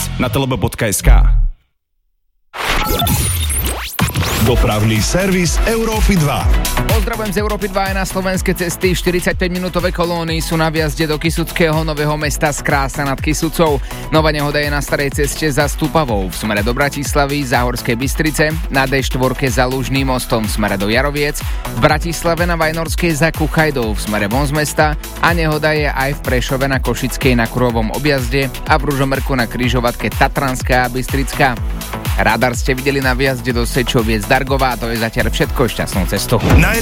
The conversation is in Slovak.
na telebe.sk. Dopravný servis Európy 2. Pozdravujem z Európy 2 aj na slovenské cesty. 45-minútové kolóny sú na vjazde do Kysuckého Nového Mesta z Krása nad Kysucou. Nová nehoda je na starej ceste za Stupavou v smere do Bratislavy, Záhorskej Bystrice, na D4 za Lužným mostom v smere do Jaroviec, v Bratislave na Vajnorskej za Kuchajdou v smere von z mesta a nehoda je aj v Prešove na Košickej na Kruhovom objazde a v Ružomberku na križovatke Tatranská a Bystrická. Radar ste videli na vjazde do Sečoviec Dargová, to je zatiaľ všetko, šťastnú cestu.